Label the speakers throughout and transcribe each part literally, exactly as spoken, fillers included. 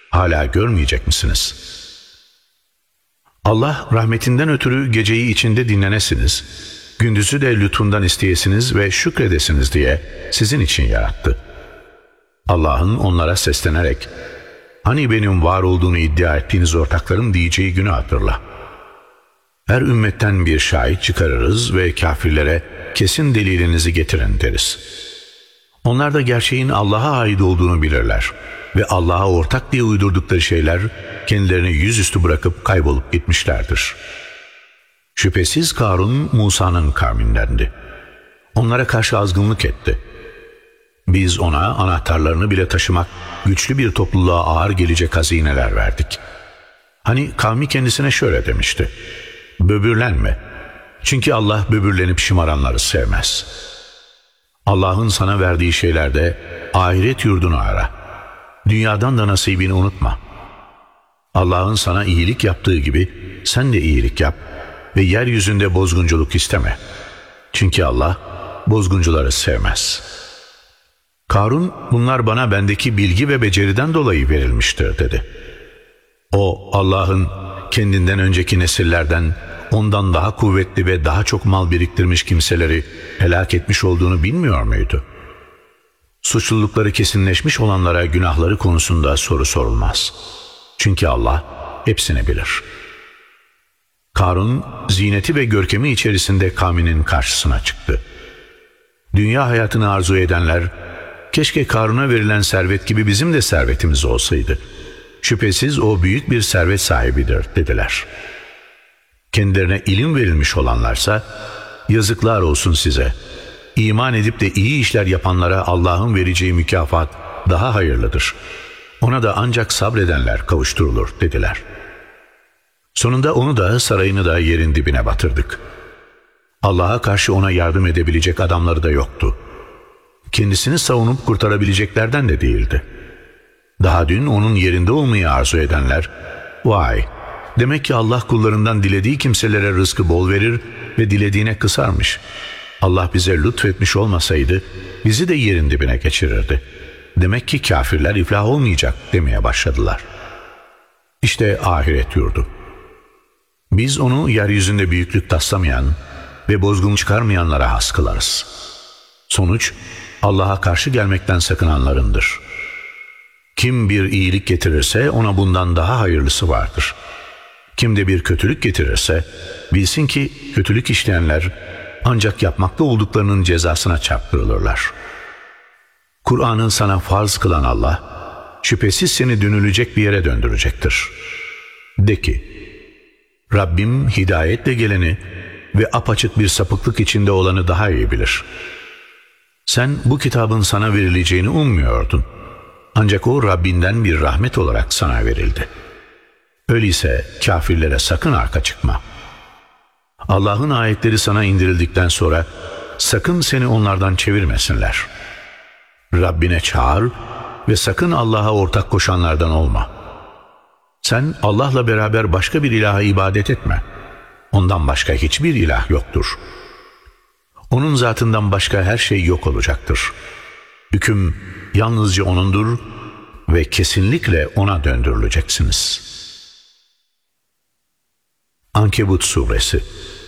Speaker 1: Hala görmeyecek misiniz? Allah rahmetinden ötürü geceyi içinde dinlenesiniz, gündüzü de lütfundan isteyesiniz ve şükredesiniz diye sizin için yarattı. Allah'ın onlara seslenerek, hani benim var olduğunu iddia ettiğiniz ortaklarım diyeceği günü hatırla. Her ümmetten bir şahit çıkarırız ve kafirlere kesin delilinizi getirin deriz. Onlar da gerçeğin Allah'a ait olduğunu bilirler ve Allah'a ortak diye uydurdukları şeyler kendilerini yüzüstü bırakıp kaybolup gitmişlerdir. Şüphesiz Karun Musa'nın kavmindendi. Onlara karşı azgınlık etti. Biz ona anahtarlarını bile taşımak güçlü bir topluluğa ağır gelecek hazineler verdik. Hani kavmi kendisine şöyle demişti: böbürlenme, çünkü Allah böbürlenip şımaranları sevmez. Allah'ın sana verdiği şeylerde ahiret yurdunu ara. Dünyadan da nasibini unutma. Allah'ın sana iyilik yaptığı gibi sen de iyilik yap ve yeryüzünde bozgunculuk isteme. Çünkü Allah bozguncuları sevmez. Karun, bunlar bana bendeki bilgi ve beceriden dolayı verilmiştir dedi. O, Allah'ın kendinden önceki nesillerden ondan daha kuvvetli ve daha çok mal biriktirmiş kimseleri helak etmiş olduğunu bilmiyor muydu? Suçlulukları kesinleşmiş olanlara günahları konusunda soru sorulmaz. Çünkü Allah hepsini bilir. Karun, zineti ve görkemi içerisinde kavminin karşısına çıktı. Dünya hayatını arzu edenler, keşke Karun'a verilen servet gibi bizim de servetimiz olsaydı. Şüphesiz o büyük bir servet sahibidir dediler. Kendilerine ilim verilmiş olanlarsa, yazıklar olsun size. İman edip de iyi işler yapanlara Allah'ın vereceği mükafat daha hayırlıdır. Ona da ancak sabredenler kavuşturulur dediler. Sonunda onu da sarayını da yerin dibine batırdık. Allah'a karşı ona yardım edebilecek adamları da yoktu. Kendisini savunup kurtarabileceklerden de değildi. Daha dün onun yerinde olmayı arzu edenler, vay, demek ki Allah kullarından dilediği kimselere rızkı bol verir ve dilediğine kısarmış. Allah bize lütfetmiş olmasaydı bizi de yerin dibine geçirirdi. Demek ki kafirler iflah olmayacak demeye başladılar. İşte ahiret yurdu. Biz onu yeryüzünde büyüklük taslamayan ve bozgun çıkarmayanlara has kılarız. Sonuç Allah'a karşı gelmekten sakınanlarındır. Kim bir iyilik getirirse ona bundan daha hayırlısı vardır. Kim de bir kötülük getirirse bilsin ki kötülük işleyenler ancak yapmakta olduklarının cezasına çarptırılırlar. Kur'an'ın sana farz kılan Allah, şüphesiz seni dönülecek bir yere döndürecektir. De ki, Rabbim hidayetle geleni ve apaçık bir sapıklık içinde olanı daha iyi bilir. Sen bu kitabın sana verileceğini ummuyordun. Ancak o Rabbinden bir rahmet olarak sana verildi. Öyleyse kafirlere sakın arka çıkma. Allah'ın ayetleri sana indirildikten sonra sakın seni onlardan çevirmesinler. Rabbine çağır ve sakın Allah'a ortak koşanlardan olma. Sen Allah'la beraber başka bir ilaha ibadet etme. Ondan başka hiçbir ilah yoktur. Onun zatından başka her şey yok olacaktır. Hüküm yalnızca O'nundur ve kesinlikle O'na döndürüleceksiniz. Ankebut Suresi.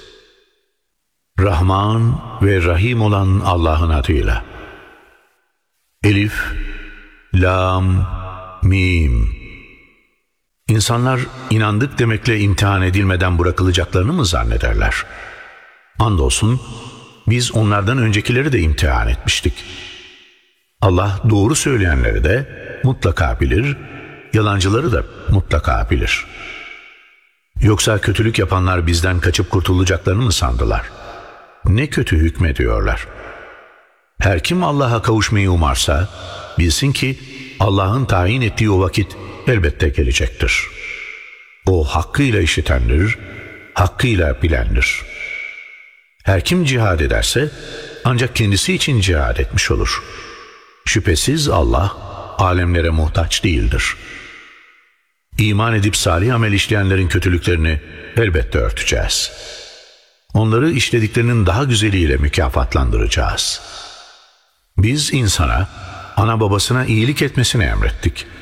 Speaker 1: Rahman ve Rahim olan Allah'ın adıyla. Elif, Lam, Mim. İnsanlar inandık demekle imtihan edilmeden bırakılacaklarını mı zannederler? Andolsun biz onlardan öncekileri de imtihan etmiştik. Allah doğru söyleyenleri de mutlaka bilir, yalancıları da mutlaka bilir. Yoksa kötülük yapanlar bizden kaçıp kurtulacaklarını mı sandılar? Ne kötü hükmediyorlar. Her kim Allah'a kavuşmayı umarsa bilsin ki Allah'ın tayin ettiği o vakit elbette gelecektir. O hakkıyla işitendir, hakkıyla bilendir. Her kim cihad ederse ancak kendisi için cihad etmiş olur. Şüphesiz Allah alemlere muhtaç değildir. İman edip salih amel işleyenlerin kötülüklerini elbette örteceğiz. Onları işlediklerinin daha güzeliyle mükafatlandıracağız. Biz insana, ana babasına iyilik etmesini emrettik.